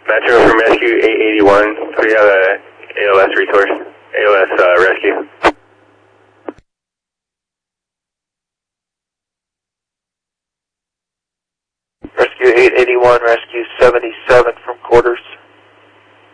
Metro from Rescue 881. We have a ALS resource. ALS rescue. Rescue 881, Rescue 77 from quarters.